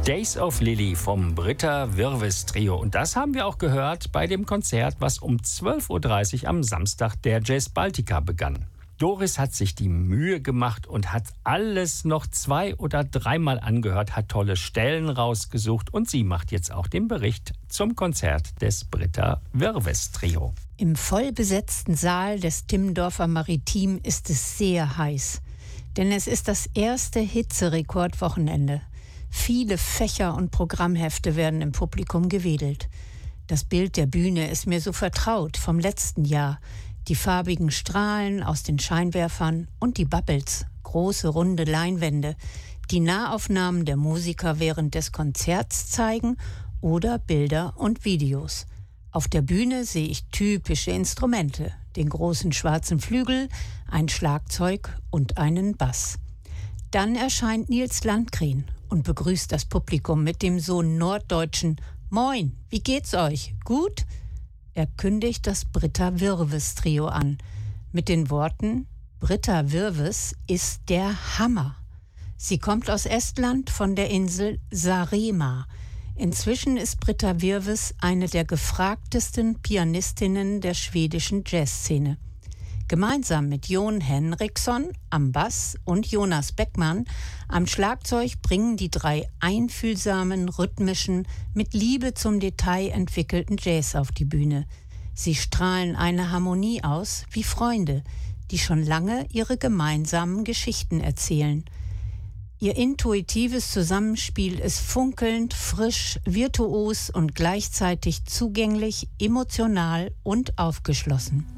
Days of Lily vom Britta Wirves Trio. Und das haben wir auch gehört bei dem Konzert, was um 12.30 Uhr am Samstag der Jazz Baltica begann. Doris hat sich die Mühe gemacht und hat alles noch 2- oder 3-mal angehört, hat tolle Stellen rausgesucht und sie macht jetzt auch den Bericht zum Konzert des Britta Wirves Trio. Im vollbesetzten Saal des Timmendorfer Maritim ist es sehr heiß, denn es ist das erste Hitzerekordwochenende. Viele Fächer und Programmhefte werden im Publikum gewedelt. Das Bild der Bühne ist mir so vertraut vom letzten Jahr. Die farbigen Strahlen aus den Scheinwerfern und die Bubbles, große runde Leinwände, die Nahaufnahmen der Musiker während des Konzerts zeigen oder Bilder und Videos. Auf der Bühne sehe ich typische Instrumente, den großen schwarzen Flügel, ein Schlagzeug und einen Bass. Dann erscheint Nils Landgren und begrüßt das Publikum mit dem so norddeutschen Moin, wie geht's euch? Gut? Er kündigt das Britta Wirves Trio an mit den Worten: Britta Wirves ist der Hammer. Sie kommt aus Estland von der Insel Saaremaa. Inzwischen ist Britta Wirves eine der gefragtesten Pianistinnen der schwedischen Jazzszene. Gemeinsam mit Jon Henriksson am Bass und Jonas Beckmann am Schlagzeug bringen die 3 einfühlsamen, rhythmischen, mit Liebe zum Detail entwickelten Jazz auf die Bühne. Sie strahlen eine Harmonie aus wie Freunde, die schon lange ihre gemeinsamen Geschichten erzählen. Ihr intuitives Zusammenspiel ist funkelnd, frisch, virtuos und gleichzeitig zugänglich, emotional und aufgeschlossen.